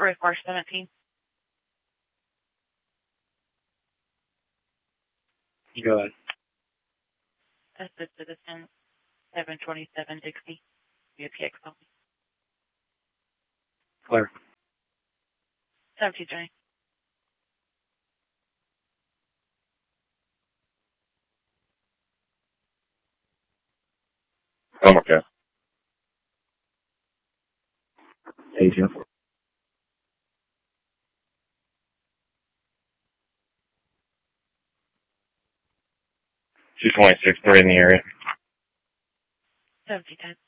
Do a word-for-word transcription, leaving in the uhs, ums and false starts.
forty-four seventeen. Go ahead. That's the citizen, seven twenty-seven Dixie, U P X only. Claire. seventeen twenty. I'm okay. Agent. two twenty-six, three in the area. seventeen ten.